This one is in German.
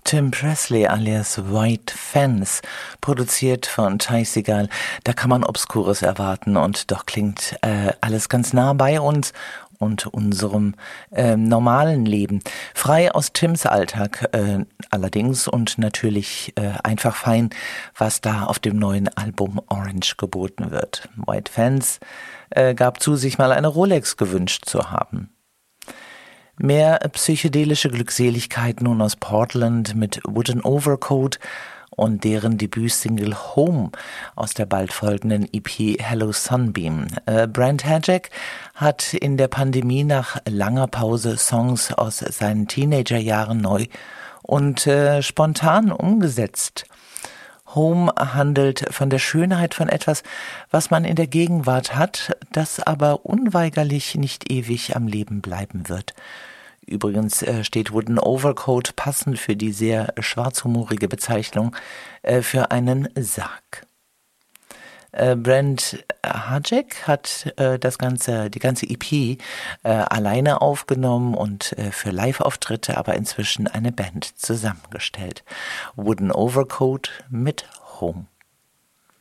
Tim Presley alias White Fence, produziert von Ty Segall. Da kann man Obskures erwarten und doch klingt alles ganz nah bei uns und unserem normalen Leben. Frei aus Tims Alltag allerdings und natürlich einfach fein, was da auf dem neuen Album Orange geboten wird. White Fence gab zu, sich mal eine Rolex gewünscht zu haben. Mehr psychedelische Glückseligkeit nun aus Portland mit Wooden Overcoat und deren Debütsingle Home aus der bald folgenden EP Hello Sunbeam. Brent Hajack hat in der Pandemie nach langer Pause Songs aus seinen Teenagerjahren neu und spontan umgesetzt. Home handelt von der Schönheit von etwas, was man in der Gegenwart hat, das aber unweigerlich nicht ewig am Leben bleiben wird. Übrigens steht Wooden Overcoat passend für die sehr schwarzhumorige Bezeichnung für einen Sarg. Brent Hajack hat die ganze EP alleine aufgenommen und für Live-Auftritte aber inzwischen eine Band zusammengestellt. Wooden Overcoat mit Home.